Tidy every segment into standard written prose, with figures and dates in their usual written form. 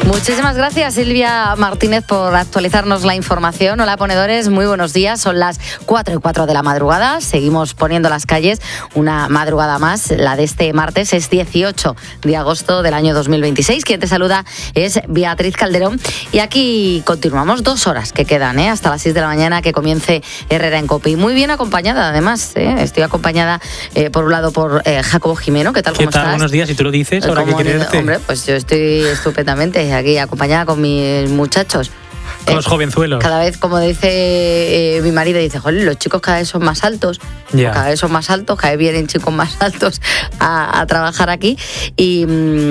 Muchísimas gracias, Silvia Martínez, por actualizarnos la información. Hola, ponedores, muy buenos días. Son las 4:04 de la madrugada. Seguimos poniendo las calles una madrugada más. La de este martes es 18 de agosto del año 2026. Quien te saluda es Beatriz Calderón. Y aquí continuamos 2 horas que quedan, hasta las 6 de la mañana, que comience Herrera en Cope. Y muy bien acompañada, además. Estoy acompañada, por un lado, por Jacobo Jimeno. ¿Qué tal? ¿Cómo estás? Buenos días, y tú lo dices, ahora que quieres verte. Hombre, pues yo estoy estupendamente aquí, acompañada con mis muchachos. Con los jovenzuelos. Cada vez, como dice mi marido, dice, joder, los chicos cada vez son más altos. Yeah. Cada vez son más altos, cada vez vienen chicos más altos a trabajar aquí y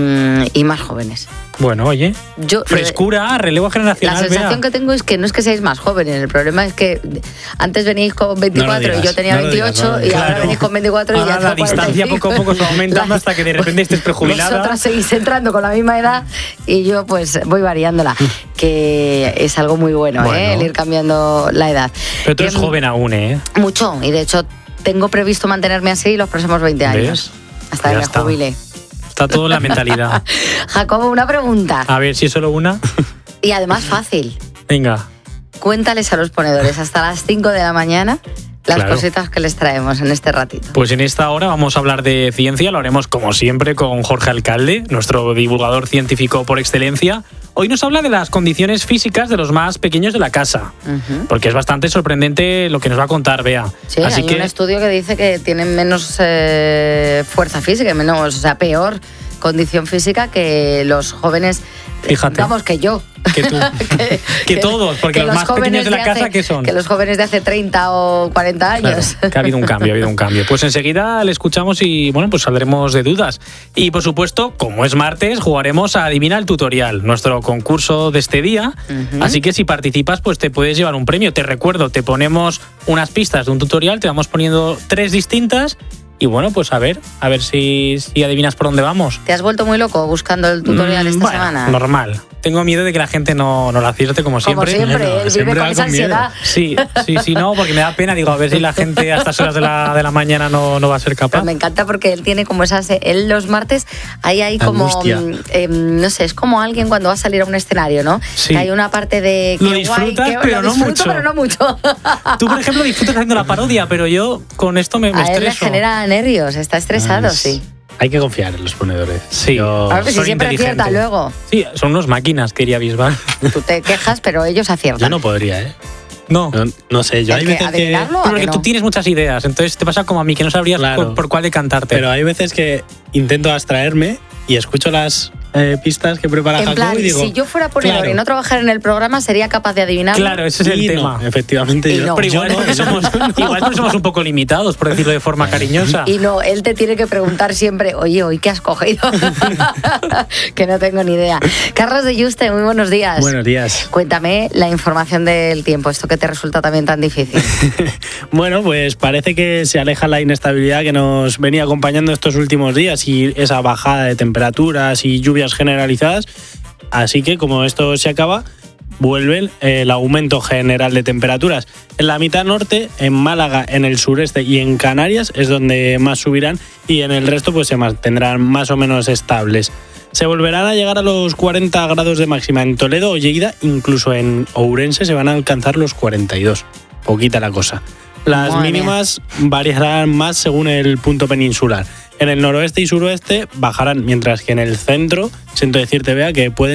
más jóvenes. Bueno, oye, frescura, relevo generacional. La sensación que tengo es que no es que seáis más jóvenes, el problema es que antes venís con 24 y yo tenía 28 y ahora venís con 24 y ya la distancia poco a poco se va aumentando hasta que de repente estés prejubilada. Vosotras seguís entrando con la misma edad y yo pues voy variándola, que es algo muy bueno, el ir cambiando la edad. Pero tú eres joven aún, Mucho, y de hecho tengo previsto mantenerme así los próximos 20 años. ¿Ves? Hasta que me jubile. Está todo en la mentalidad. Jacobo, una pregunta. A ver, si es solo una. Y además fácil. Venga. Cuéntales a los ponedores hasta las 5 de la mañana las cositas que les traemos en este ratito. Pues en esta hora vamos a hablar de ciencia, lo haremos como siempre con Jorge Alcalde, nuestro divulgador científico por excelencia. Hoy nos habla de las condiciones físicas de los más pequeños de la casa, porque es bastante sorprendente lo que nos va a contar Bea. Sí, hay un estudio que dice que tienen menos fuerza física, peor condición física que los jóvenes. Fíjate. Vamos, que yo. Que tú. que todos, porque los más pequeños de la casa, ¿qué son? Que los jóvenes de hace 30 o 40 años. Claro, que ha habido un cambio. Pues enseguida le escuchamos y, bueno, pues saldremos de dudas. Y, por supuesto, como es martes, jugaremos a Adivina el Tutorial, nuestro concurso de este día. Así que si participas, pues te puedes llevar un premio. Te recuerdo, te ponemos unas pistas de un tutorial, te vamos poniendo 3 distintas. Y bueno, pues a ver si adivinas por dónde vamos. ¿Te has vuelto muy loco buscando el tutorial esta semana? Normal. Tengo miedo de que la gente no lo acierte como siempre. Como siempre, él vive con esa ansiedad. Sí, no, porque me da pena. Digo, a ver si la gente a estas horas de la mañana no va a ser capaz. Pero me encanta porque él tiene como esas... Él los martes, hay como... no sé, es como alguien cuando va a salir a un escenario, ¿no? Sí. Que hay una parte de... Lo disfrutas, pero no mucho. Tú, por ejemplo, disfrutas haciendo la parodia, pero yo con esto me estreso. A él le genera nervios, está estresado, sí. Hay que confiar en los ponedores. Sí. A ver si siempre acierta luego. Sí, son unos máquinas, quería Bisbal. Tú te quejas, pero ellos aciertan. Yo no podría, No sé, yo hay veces que... Porque tú tienes muchas ideas, entonces te pasa como a mí, que no sabrías por cuál decantarte. Pero hay veces que intento abstraerme y escucho las pistas que prepara Jacobo y digo... si yo fuera ponedor y no trabajara en el programa, ¿sería capaz de adivinarlo? Claro, ese es el tema. No, efectivamente yo. Pero igual somos un poco limitados, por decirlo de forma cariñosa. Y no, él te tiene que preguntar siempre, oye, ¿hoy qué has cogido? Que no tengo ni idea. Carlos de Yuste, muy buenos días. Buenos días. Cuéntame la información del tiempo, esto que te resulta también tan difícil. Bueno, pues parece que se aleja la inestabilidad que nos venía acompañando estos últimos días y esa bajada de temperaturas y lluvias generalizadas, así que como esto se acaba, vuelve el aumento general de temperaturas. En la mitad norte, en Málaga, en el sureste y en Canarias es donde más subirán y en el resto pues se mantendrán más o menos estables. Se volverán a llegar a los 40 grados de máxima en Toledo o Lleida, incluso en Ourense se van a alcanzar los 42. Poquita la cosa. Las mínimas variarán más según el punto peninsular. En el noroeste y suroeste bajarán, mientras que en el centro, siento decirte, Bea, que pueden